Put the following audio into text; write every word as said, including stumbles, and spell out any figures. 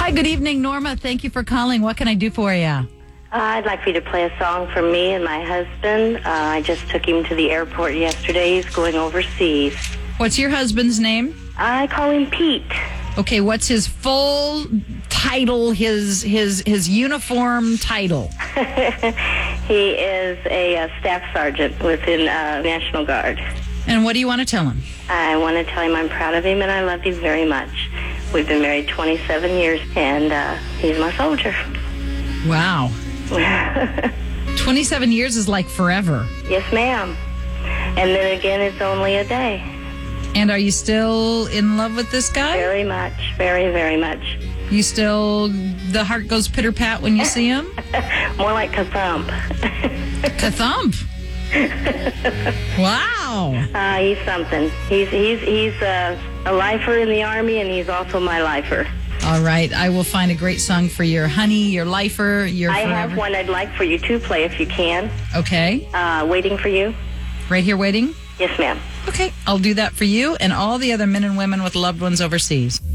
Hi, good evening, Norma. Thank you for calling. What can I do for you? Uh, I'd like for you to play a song for me and my husband. Uh, I just took him to the airport yesterday. He's going overseas. What's your husband's name? I call him Pete. Okay, what's his full title, his his his uniform title? He is a, uh staff sergeant within uh, National Guard. And what do you want to tell him? I want to tell him I'm proud of him and I love him very much. We've been married twenty-seven years, and uh, he's my soldier. Wow. twenty-seven years is like forever. Yes, ma'am. And then again, it's only a day. And are you still in love with this guy? Very much. Very, very much. You still, the heart goes pitter-pat when you see him? More like ka-thump. Ka-thump. Wow. Uh, he's something. He's he's he's uh, a lifer in the Army, and he's also my lifer. All right. I will find a great song for your honey, your lifer, your I forever. have one I'd like for you to play if you can. Okay. Uh, Waiting for You. Right here waiting? Yes, ma'am. Okay. I'll do that for you and all the other men and women with loved ones overseas.